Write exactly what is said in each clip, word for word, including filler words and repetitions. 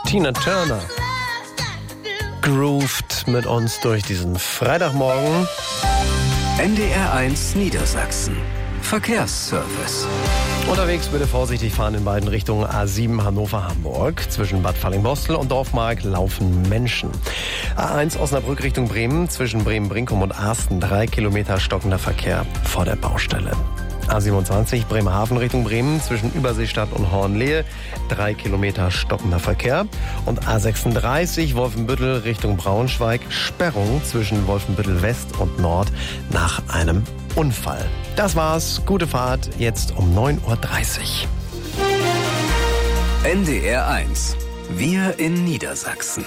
Tina Turner grooved mit uns durch diesen Freitagmorgen. N D R eins Niedersachsen. Verkehrsservice. Unterwegs bitte vorsichtig fahren in beiden Richtungen. A sieben Hannover-Hamburg. Zwischen Bad Fallingbostel und Dorfmark laufen Menschen. A eins Osnabrück Richtung Bremen. Zwischen Bremen-Brinkum und Arsten drei Kilometer stockender Verkehr vor der Baustelle. A siebenundzwanzig Bremerhaven Richtung Bremen. Zwischen Überseestadt und Hornlehe drei Kilometer stockender Verkehr. Und A sechsunddreißig Wolfenbüttel Richtung Braunschweig. Sperrung zwischen Wolfenbüttel West und Nord nach einem Unfall. Das war's. Gute Fahrt. Jetzt um neun Uhr dreißig. N D R eins. Wir in Niedersachsen.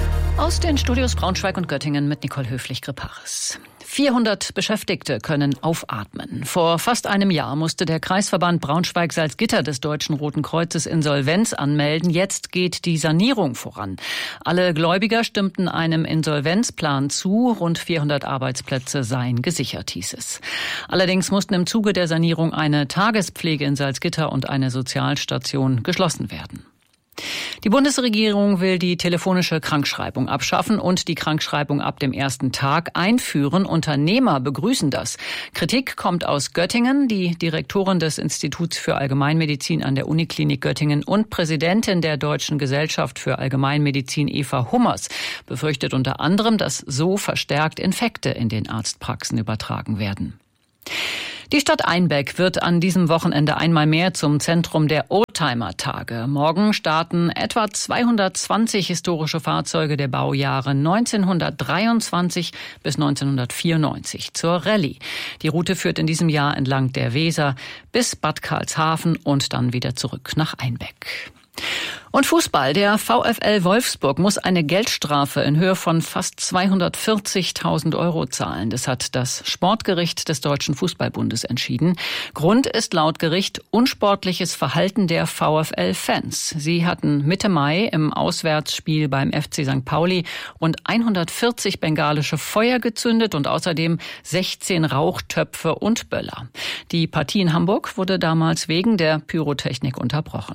Aus den Studios Braunschweig und Göttingen mit Nicole Höflich-Griparis. vierhundert Beschäftigte können aufatmen. Vor fast einem Jahr musste der Kreisverband Braunschweig-Salzgitter des Deutschen Roten Kreuzes Insolvenz anmelden. Jetzt geht die Sanierung voran. Alle Gläubiger stimmten einem Insolvenzplan zu. Rund vierhundert Arbeitsplätze seien gesichert, hieß es. Allerdings mussten im Zuge der Sanierung eine Tagespflege in Salzgitter und eine Sozialstation geschlossen werden. Die Bundesregierung will die telefonische Krankschreibung abschaffen und die Krankschreibung ab dem ersten Tag einführen. Unternehmer begrüßen das. Kritik kommt aus Göttingen. Die Direktorin des Instituts für Allgemeinmedizin an der Uniklinik Göttingen und Präsidentin der Deutschen Gesellschaft für Allgemeinmedizin Eva Hummers befürchtet unter anderem, dass so verstärkt Infekte in den Arztpraxen übertragen werden. Die Stadt Einbeck wird an diesem Wochenende einmal mehr zum Zentrum der Oldtimer-Tage. Morgen starten etwa zweihundertzwanzig historische Fahrzeuge der Baujahre neunzehnhundertdreiundzwanzig bis neunzehnhundertvierundneunzig zur Rallye. Die Route führt in diesem Jahr entlang der Weser bis Bad Karlshafen und dann wieder zurück nach Einbeck. Und Fußball. Der VfL Wolfsburg muss eine Geldstrafe in Höhe von fast zweihundertvierzigtausend Euro zahlen. Das hat das Sportgericht des Deutschen Fußballbundes entschieden. Grund ist laut Gericht unsportliches Verhalten der VfL-Fans. Sie hatten Mitte Mai im Auswärtsspiel beim F C Sankt Pauli rund hundertvierzig bengalische Feuer gezündet und außerdem sechzehn Rauchtöpfe und Böller. Die Partie in Hamburg wurde damals wegen der Pyrotechnik unterbrochen.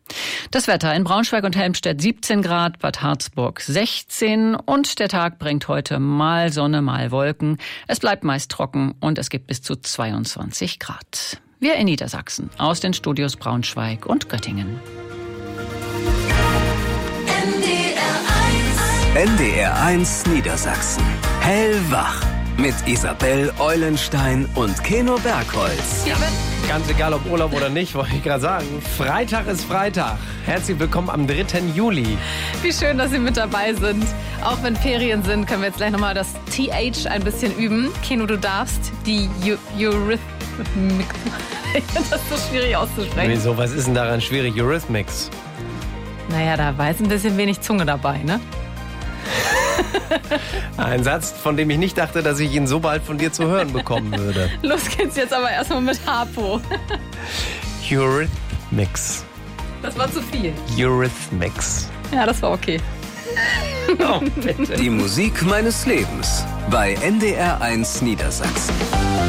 Das Wetter in Braunschweig und Helmstedt siebzehn Grad, Bad Harzburg sechzehn und der Tag bringt heute mal Sonne, mal Wolken. Es bleibt meist trocken und es gibt bis zu zweiundzwanzig Grad. Wir in Niedersachsen aus den Studios Braunschweig und Göttingen. N D R eins Niedersachsen. Hellwach. Mit Isabel Eulenstein und Keno Bergholz. Ja, ganz egal ob Urlaub oder nicht, wollte ich gerade sagen. Freitag ist Freitag. Herzlich willkommen am dritten Juli. Wie schön, dass Sie mit dabei sind. Auch wenn Ferien sind, können wir jetzt gleich nochmal das T H ein bisschen üben. Keno, du darfst die Eurythmics. Ich finde das so schwierig auszusprechen. Wieso? Was ist denn daran schwierig? Eurythmics. Naja, da war jetzt ein bisschen wenig Zunge dabei, ne? Ein Satz, von dem ich nicht dachte, dass ich ihn so bald von dir zu hören bekommen würde. Los geht's jetzt aber erstmal mit Harpo. Eurythmics. Das war zu viel. Eurythmics. Ja, das war okay. Oh, bitte. Die Musik meines Lebens bei N D R eins Niedersachsen.